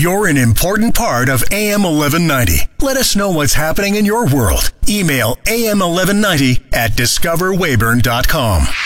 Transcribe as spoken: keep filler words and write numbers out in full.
You're an important part of A M eleven ninety. Let us know what's happening in your world. Email A M eleven ninety at discover weyburn dot com.